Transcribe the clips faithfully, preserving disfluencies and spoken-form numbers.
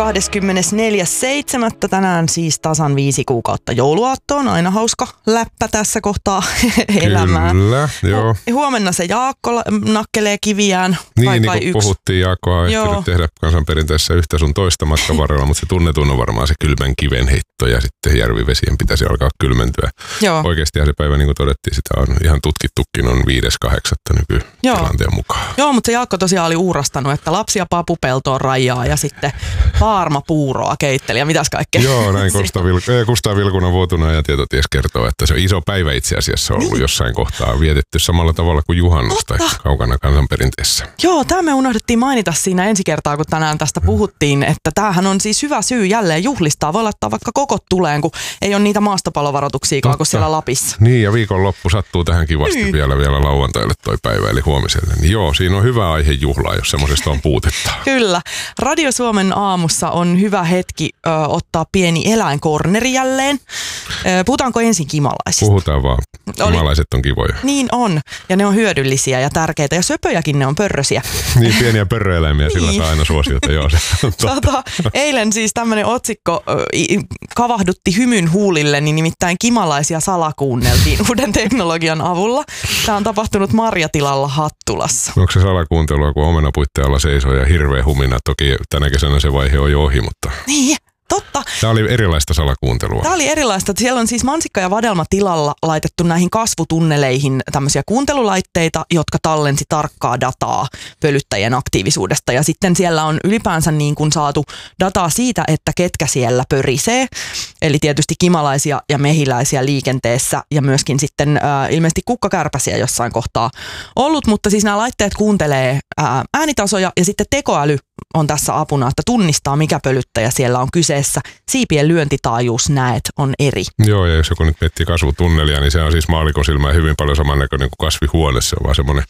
kahdeskymmenesneljäs seitsemättä tänään siis tasan viisi kuukautta jouluaattoon. Aina hauska läppä tässä kohtaa elämää. Kyllä, joo. Huomenna se Jaakko nakkelee kiviään. Niin, niin kuin yksi. Puhuttiin, Jaakko on ehtinyt tehdä kansanperinteessä yhtä sun toista matkan varrella, mutta se tunnetun on varmaan se kylmän kiven heitto ja sitten järvivesien pitäisi alkaa kylmentyä. Joo. Oikeastihan se päivä, niin kuin todettiin, sitä on ihan tutkittukin, on viides kahdeksatta nykytilanteen mukaan. Joo, mutta se Jaakko tosiaan oli uurastanut, että lapsia papupeltoon rajaa ja sitten paarmapuuroa keitteli ja mitäs kaikkea. Joo, näin Kustaa Vilk- Vilkunan vuotuna ja tietoties kertoo, että se on iso päivä itse asiassa ollut niin. Jossain kohtaa vietetty samalla tavalla kuin juhannus tai kaukana kansanperinteessä. Joo, tämä me unohdettiin mainita siinä ensi kertaa, kun tänään tästä puhuttiin, että tämähän on siis hyvä syy jälleen juhlistaa. Voi laittaa vaikka kokot tuleen, kun ei ole niitä maastopallovaroituksiakaan kuin siellä Lapissa. Niin, ja viikonloppu sattuu tähän kivasti niin. vielä, vielä lauantaille toi päivä, eli huomiselle. Niin joo, siinä on hyvä aihe juhlaa, jos semmoisesta on puutetta. Kyllä. Radio Suomen aamussa on hyvä hetki ö, ottaa pieni eläinkorneri jälleen. Ö, puhutaanko ensin kimalaisista? Puhutaan vaan. Kimalaiset on kivoja. Niin on. Ja ne on hyödyllisiä ja tärkeitä. Ja söpöjäkin ne on pörrösiä. Niin, pieniä pörröeläimiä, niin. Sillä saa aina suosiota. Joo, se tota, eilen siis tämmöinen otsikko ö, kavahdutti hymyn huulille, niin nimittäin kimalaisia salakuunneltiin uuden teknologian avulla. Tämä on tapahtunut marjatilalla Hattulassa. Onko se salakuuntelua, kun omenapuitten alla seisoo ja hirveä humina? Toki tänä kesänä se vaihe on jo ohi, mutta... Niin. Totta. Tämä oli erilaista salakuuntelua. Tämä oli erilaista. Siellä on siis mansikka- ja vadelmatilalla laitettu näihin kasvutunneleihin tämmöisiä kuuntelulaitteita, jotka tallensi tarkkaa dataa pölyttäjien aktiivisuudesta. Ja sitten siellä on ylipäänsä niin kuin saatu dataa siitä, että ketkä siellä pörisee. Eli tietysti kimalaisia ja mehiläisiä liikenteessä ja myöskin sitten äh, ilmeisesti kukkakärpäsiä jossain kohtaa ollut. Mutta siis nämä laitteet kuuntelee äh, äänitasoja ja sitten tekoäly on tässä apuna, että tunnistaa mikä pölyttäjä siellä on kyseessä. Siipien lyöntitaajuus, näet, on eri. Joo, ja jos joku nyt miettii kasvutunnelia, niin se on siis maallikon silmään hyvin paljon samannäköinen kuin kasvihuone. Se on vaan semmoinen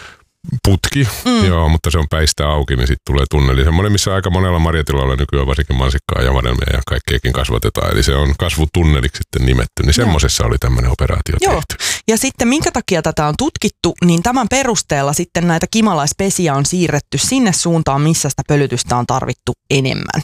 putki, mm. joo, mutta se on päistä auki, niin sitten tulee tunneli. Semmoinen, missä aika monella marjatilalla nykyään varsinkin mansikkaa ja vadelmia ja kaikkeakin kasvatetaan. Eli se on kasvutunneliksi sitten nimetty. Niin semmoisessa oli tämmöinen operaatio joo. tehty. Ja sitten minkä takia tätä on tutkittu, niin tämän perusteella sitten näitä kimalaispesiä on siirretty sinne suuntaan, missä sitä pölytystä on tarvittu enemmän.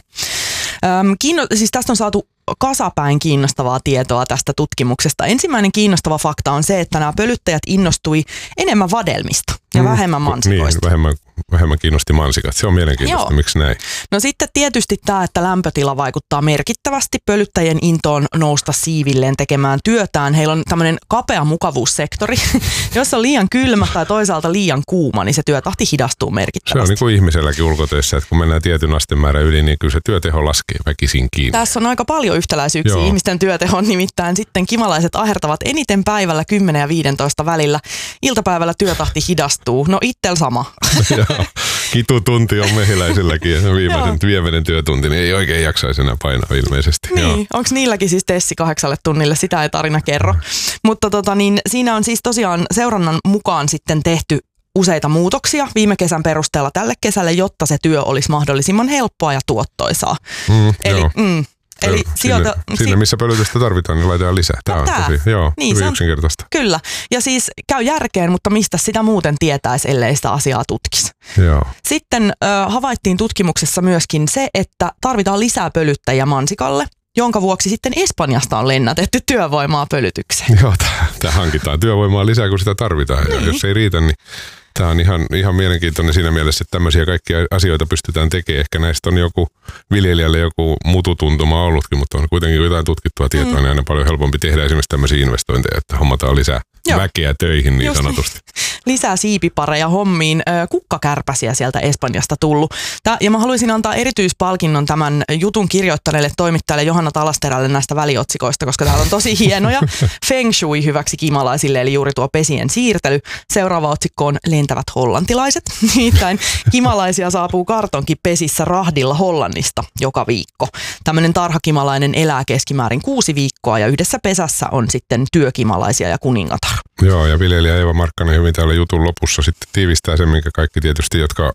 Öm, kiinno, siis tästä on saatu kasapäin kiinnostavaa tietoa tästä tutkimuksesta. Ensimmäinen kiinnostava fakta on se, että nämä pölyttäjät innostui enemmän vadelmista ja mm, vähemmän mansikoista. Niin, vähemmän, vähemmän kiinnosti mansikat. Se on mielenkiintoista. Joo. Miksi näin? No sitten tietysti tämä, että lämpötila vaikuttaa merkittävästi pölyttäjien intoon nousta siivilleen tekemään työtään. Heillä on tämmöinen kapea mukavuussektori. Jos on liian kylmä tai toisaalta liian kuuma, niin se työtahti hidastuu merkittävästi. Se on niin kuin ihmiselläkin ulkotöissä, että kun mennään tietyn astemäärän yli, niin kyllä se työteho laskee väkisin kiinni. Tässä on aika paljon yhtäläisyyksiä joo. ihmisten työtehon, nimittäin sitten kimalaiset ahertavat eniten päivällä kymmenen ja viisitoista välillä. Iltapäivällä työtahti hidastuu. No ittel sama. Joo. Kitutunti on mehiläisilläkin viimeisen viimeinen työtunti, niin ei oikein jaksaisi enää painaa ilmeisesti. Niin, onko niilläkin siis tessi kahdeksalle tunnille? Sitä ei tarina kerro. Mutta tota, niin, siinä on siis tosiaan seurannan mukaan sitten tehty useita muutoksia viime kesän perusteella tälle kesälle, jotta se työ olisi mahdollisimman helppoa ja tuottoisaa. Mm, Eli... Mm, Eli sijoita, sinne, si- sinne, missä pölytystä tarvitaan, niin laitetaan lisää. Tämä no, on tosi, joo, niin, hyvin yksinkertaista. Kyllä. Ja siis käy järkeen, mutta mistä sitä muuten tietäisi, ellei sitä asiaa tutkisi. Joo. Sitten äh, havaittiin tutkimuksessa myöskin se, että tarvitaan lisää pölyttäjiä mansikalle, jonka vuoksi sitten Espanjasta on lennätetty työvoimaa pölytykseen. Joo, tämä hankitaan työvoimaa lisää, kun sitä tarvitaan. Niin. Jos ei riitä, niin... Tämä on ihan, ihan mielenkiintoinen siinä mielessä, että tämmöisiä kaikkia asioita pystytään tekemään. Ehkä näistä on joku viljelijälle joku mututuntuma ollutkin, mutta on kuitenkin jotain tutkittua tietoa, mm. niin aina paljon helpompi tehdä esimerkiksi tämmöisiä investointeja, että hommataan lisää Joo. väkeä töihin niin Just sanotusti. Lisää siipipareja hommiin. Kukkakärpäsiä sieltä Espanjasta tullut. Tää, ja mä haluaisin antaa erityispalkinnon tämän jutun kirjoittaneelle toimittajalle Johanna Talasterälle näistä väliotsikoista, koska täällä on tosi hienoja. Feng shui hyväksi kimalaisille, eli juuri tuo pesien siirtely. Seuraava otsikko on lentävät hollantilaiset. Nimittäin kimalaisia saapuu kartonkin pesissä rahdilla Hollannista joka viikko. Tämmöinen tarhakimalainen elää keskimäärin kuusi viikkoa ja yhdessä pesässä on sitten työkimalaisia ja kuningatar. Joo, ja viljelijä Eeva Markkanen hyvin täällä jutun lopussa sitten tiivistää sen, minkä kaikki tietysti, jotka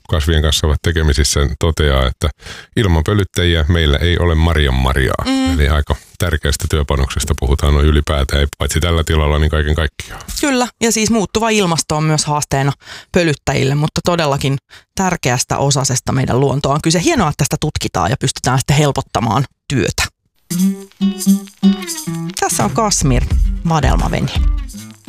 kasvien kanssa ovat tekemisissä, toteaa, että ilman pölyttäjiä meillä ei ole marjan marjaa. Mm. Eli aika tärkeästä työpanoksesta puhutaan noin ylipäätään, ei paitsi tällä tilalla, niin kaiken kaikkiaan. Kyllä, ja siis muuttuva ilmasto on myös haasteena pölyttäjille, mutta todellakin tärkeästä osasesta meidän luontoa on kyse. Hienoa, että tästä tutkitaan ja pystytään sitten helpottamaan työtä. Tässä on Kashmir, Vadelma Venhi.